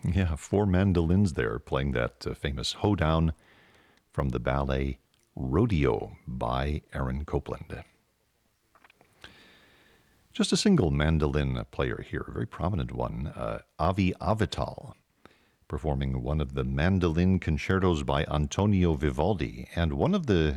Yeah, four mandolins there playing that famous hoedown from the ballet Rodeo by Aaron Copland. Just a single mandolin player here, a very prominent one, Avi Avital, performing one of the mandolin concertos by Antonio Vivaldi, and one of the